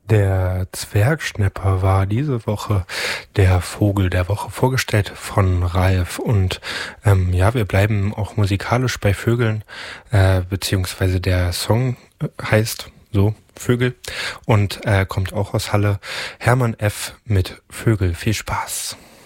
Der Zwergschnäpper war diese Woche der Vogel der Woche, vorgestellt von Ralf. Und ja, wir bleiben auch musikalisch bei Vögeln, beziehungsweise der Song heißt so Vögel und kommt auch aus Halle. Hermann F. mit Vögel. Viel Spaß.